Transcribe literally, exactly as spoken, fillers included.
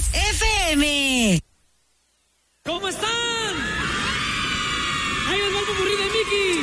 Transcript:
tres F M. ¿Cómo están? Ahí les va el popurrí de Mickey.